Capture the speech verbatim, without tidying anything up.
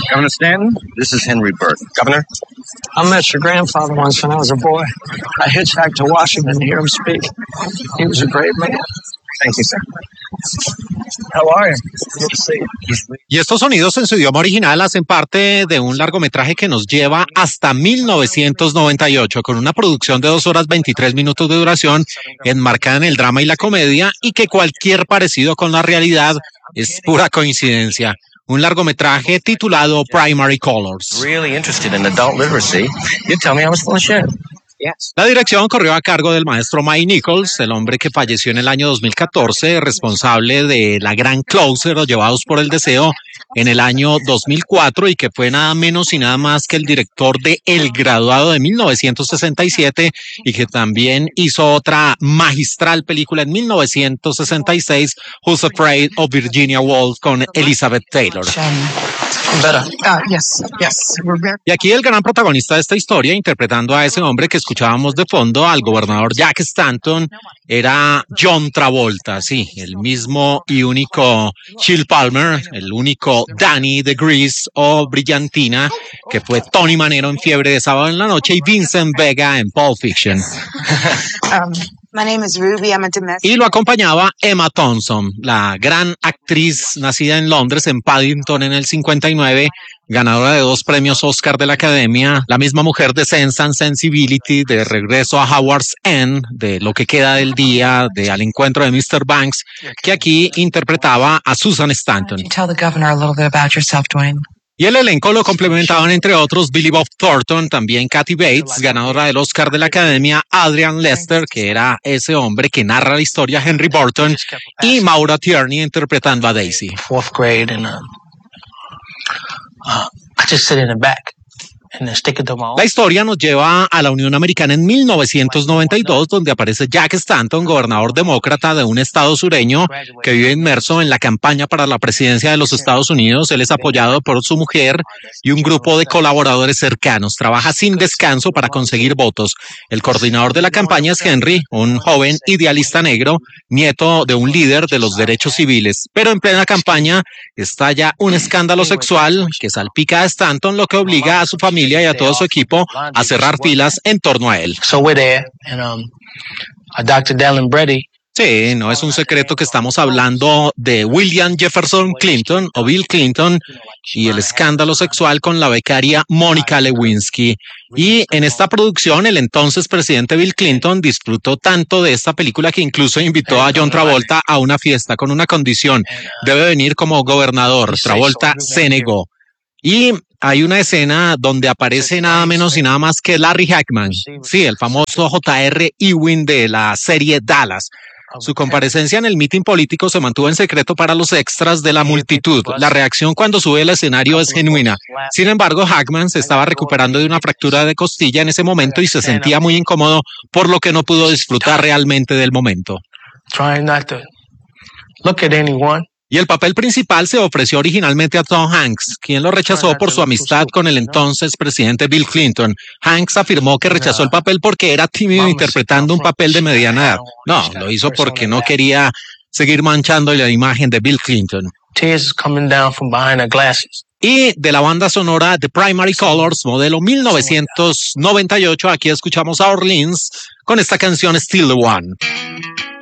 Governor Stanton, this is Henry Burke. Governor? I met your grandfather once when I was a boy. I hitchhiked to Washington to hear him speak. He was a great man. Thank you, sir. How are you? Good to see you. Y estos sonidos en su idioma original hacen parte de un largometraje que nos lleva hasta mil novecientos noventa y ocho, con una producción de dos horas veintitrés minutos de duración, enmarcada en el drama y la comedia, y que cualquier parecido con la realidad es pura coincidencia. Un largometraje titulado Primary Colors. Really interested in adult literacy. You tell me I was full of shit. Yes. La dirección corrió a cargo del maestro Mike Nichols, el hombre que falleció en el año dos mil catorce, responsable de la gran Closer o Llevados por el Deseo en el año dos mil cuatro, y que fue nada menos y nada más que el director de El Graduado de mil novecientos sesenta y siete, y que también hizo otra magistral película en mil novecientos sesenta y seis, Who's Afraid of Virginia Woolf, con Elizabeth Taylor. Uh, yes, yes. We're very... Y aquí el gran protagonista de esta historia, interpretando a ese hombre que escuchábamos de fondo, al gobernador Jack Stanton, era John Travolta, sí, el mismo y único Chill Palmer, el único Danny de Grease o Brillantina, que fue Tony Manero en Fiebre de Sábado en la Noche y Vincent Vega en Pulp Fiction. um. My name is Ruby. I'm a domestic. Y lo acompañaba Emma Thompson, la gran actriz nacida en Londres, en Paddington en el cincuenta y nueve, ganadora de dos premios Oscar de la Academia, la misma mujer de Sense and Sensibility, de Regreso a Howard's End, de Lo que queda del día, de Al encuentro de mister Banks, que aquí interpretaba a Susan Stanton. Tell the governor a little bit about yourself, Dwayne. Y el elenco lo complementaban, entre otros, Billy Bob Thornton, también Kathy Bates, ganadora del Oscar de la Academia, Adrian Lester, que era ese hombre que narra la historia, Henry Burton, y Maura Tierney interpretando a Daisy. Fourth grade and um, uh, I just sit in the back. La historia nos lleva a la Unión Americana en mil novecientos noventa y dos, donde aparece Jack Stanton, gobernador demócrata de un estado sureño que vive inmerso en la campaña para la presidencia de los Estados Unidos. Él es apoyado por su mujer y un grupo de colaboradores cercanos. Trabaja sin descanso para conseguir votos. El coordinador de la campaña es Henry, un joven idealista negro, nieto de un líder de los derechos civiles. Pero en plena campaña estalla un escándalo sexual que salpica a Stanton, lo que obliga a su familia y a todo su equipo a cerrar filas en torno a él. So we're there, and um, uh, doctor Dallin Brady. Sí, no es un secreto que estamos hablando de William Jefferson Clinton o Bill Clinton y el escándalo sexual con la becaria Mónica Lewinsky. Y en esta producción, el entonces presidente Bill Clinton disfrutó tanto de esta película que incluso invitó a John Travolta a una fiesta con una condición: debe venir como gobernador. Travolta se negó. Y hay una escena donde aparece nada menos y nada más que Larry Hagman, sí, el famoso J R Ewing de la serie Dallas. Su comparecencia en el mitin político se mantuvo en secreto para los extras de la multitud. La reacción cuando sube al escenario es genuina. Sin embargo, Hagman se estaba recuperando de una fractura de costilla en ese momento y se sentía muy incómodo, por lo que no pudo disfrutar realmente del momento. Trying not to look at anyone. Y el papel principal se ofreció originalmente a Tom Hanks, quien lo rechazó por su amistad con el entonces presidente Bill Clinton. Hanks afirmó que rechazó el papel porque era tímido interpretando un papel de mediana edad. No, lo hizo porque no quería seguir manchando la imagen de Bill Clinton. Tears coming down from behind her glasses. Y de la banda sonora The Primary Colors, modelo mil novecientos noventa y ocho, aquí escuchamos a Orleans con esta canción Still the One.